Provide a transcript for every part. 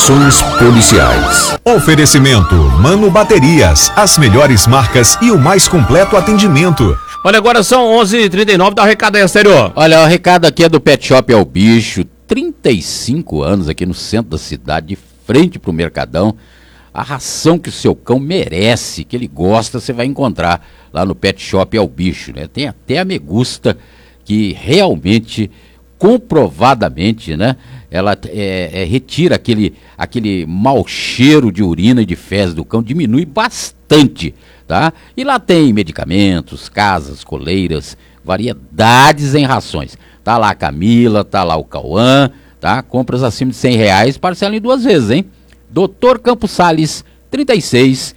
Informações policiais. Oferecimento Mano Baterias, as melhores marcas e o mais completo atendimento. Olha, agora são 11h39, dá o recado aí, exterior. Olha, o recado aqui é do Pet Shop É o Bicho, 35 anos aqui no centro da cidade, de frente pro Mercadão. A ração que o seu cão merece, que ele gosta, você vai encontrar lá no Pet Shop É o Bicho, né? Tem até a Megusta, que realmente, comprovadamente, né? Ela retira aquele mau cheiro de urina e de fezes do cão, diminui bastante, tá? E lá tem medicamentos, casas, coleiras, variedades em rações. Tá lá a Camila, tá lá o Cauã, tá? Compras acima de R$100, parcela em 2 vezes, hein? Dr. Campos Sales, 36,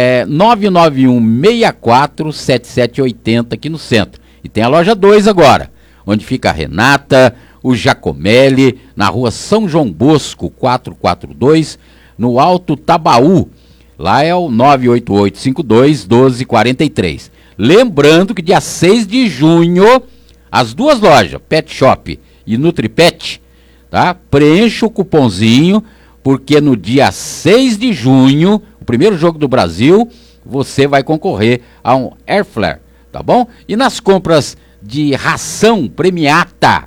991-64-7780 aqui no centro. E tem a loja 2 agora, onde fica a Renata, o Jacomelli, na rua São João Bosco, 442, no Alto Tabaú. Lá é o 98852-1243. Lembrando que dia 6 de junho, as 2 lojas, Pet Shop e NutriPet, tá? Preencha o cupomzinho, porque no dia 6 de junho, o primeiro jogo do Brasil, você vai concorrer a um Air Fryer, tá bom? E nas compras de ração premiata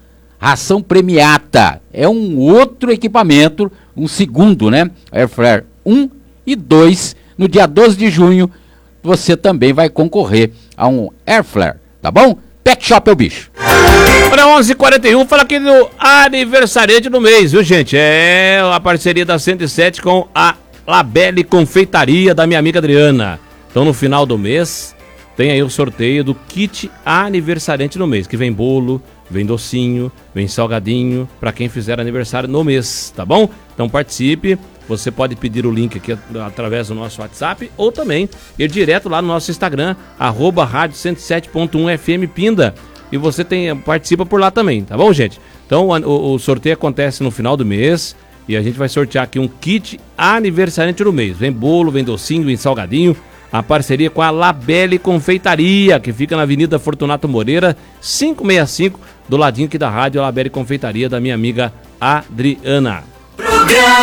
é um outro equipamento, um segundo, né? Air Fryer 1 e 2, no dia 12 de junho, você também vai concorrer a um Air Fryer, tá bom? Pet Shop É o Bicho. Olha, 11h41, fala aqui do aniversariante do mês, viu, gente? É a parceria da 107 com a Labelle Confeitaria da minha amiga Adriana. Então, no final do mês, tem aí o sorteio do kit aniversariante do mês, que vem bolo, vem docinho, vem salgadinho, para quem fizer aniversário no mês, tá bom? Então participe, você pode pedir o link aqui através do nosso WhatsApp ou também ir direto lá no nosso Instagram, @rádio 107.1 FM Pinda, e você participa por lá também, tá bom, gente? Então o sorteio acontece no final do mês e a gente vai sortear aqui um kit aniversariante do mês, vem bolo, vem docinho, vem salgadinho, a parceria com a Labelle Confeitaria, que fica na Avenida Fortunato Moreira, 565, do ladinho aqui da rádio, a Labelle Confeitaria da minha amiga Adriana.